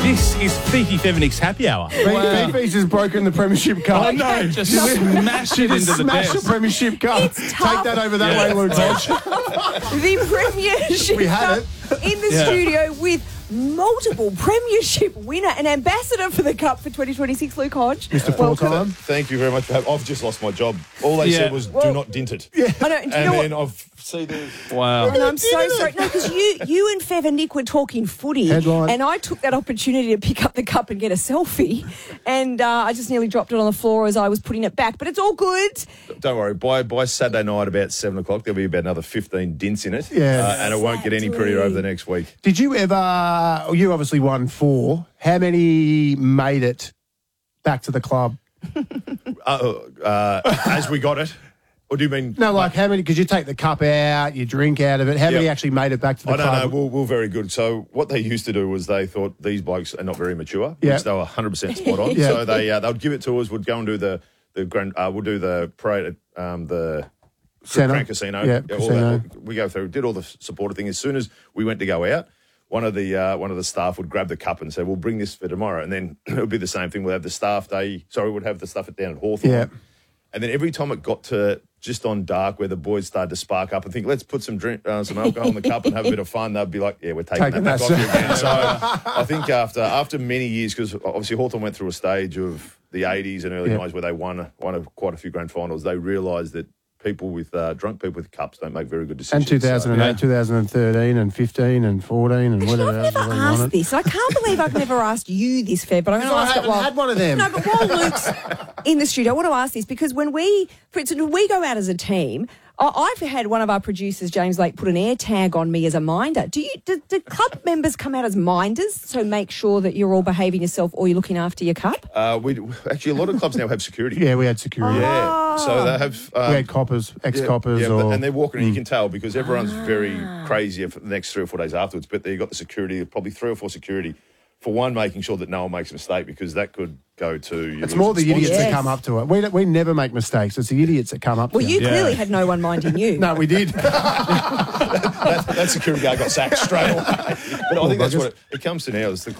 This is Fifi Feminix Happy Hour. Fifi's just broken the Premiership Cup. I know. Just smash it into the Smash desk. the Premiership Cup. It's tough. Take that over that way, Luke Hodge. The Premiership We had Cup in the studio with multiple Premiership winner and ambassador for the Cup for 2026, Luke Hodge. Mr. Full-Time. Thank you very much for having. I've just lost my job. All they said was, do not dint it. I know, and do you And know then what? I've seen this. Wow. And I'm so sorry. No, because you and Fev and Nick were talking footy. Headline. And I took that opportunity to pick up the cup and get a selfie. And I just nearly dropped it on the floor as I was putting it back. But it's all good. Don't worry. By Saturday night about 7 o'clock, there'll be about another 15 dints in it. Yeah. And it won't get any prettier over the next week. Did you ever... You obviously won 4. How many made it back to the club? As we got it. Or do you mean... No, like how many... Because you take the cup out, you drink out of it. How many Yep. actually made it back to the I don't club? know. We're very good. So what they used to do was they thought these blokes are not very mature, Yeah. which they were 100% spot on. Yeah. So they'd give it to us. We'd go and do the grand. We'll do the parade at the Grand Casino. Yeah, all casino. that. We go through, did all the supporter thing. As soon as we went to go out, one of the staff would grab the cup and say, "We'll bring this for tomorrow." And then it would be the same thing. We'll have the staff day. Sorry, we'd have the stuff down at Hawthorn. Yeah. And then every time it got to just on dark where the boys started to spark up and think, let's put some alcohol in the cup and have a bit of fun, they'd be like, yeah, we're taking that back off you again. So I think after many years, because obviously Hawthorn went through a stage of the 80s and early 90s where they won quite a few grand finals, they realised that people with drunk people with cups don't make very good decisions. And 2008, 2013 and 15 and 14 and whatever I've else never they wanted. asked this. I can't believe I've never asked you this, Fev, but I'm going to I ask it haven't while... had one of them. No, but while Luke's in the studio, I want to ask this because when for instance, when we go out as a team, I've had one of our producers, James Lake, put an air tag on me as a minder. Do club members come out as minders, so make sure that you're all behaving yourself or you're looking after your cup? Actually, a lot of clubs now have security. Yeah, we had security. Yeah, so they have... We had coppers, ex-coppers. and they're walking, and you can tell because everyone's very crazy for the next 3 or 4 days afterwards. But you've got the security, probably 3 or 4 security, for one, making sure that no one makes a mistake because that could go to... It's more the idiots Yes. that come up to it. We never make mistakes. It's the idiots that come up to Well, it. you clearly had no one minding you. No, we did. that security guard got sacked straight away. But I think that's what it comes to now is the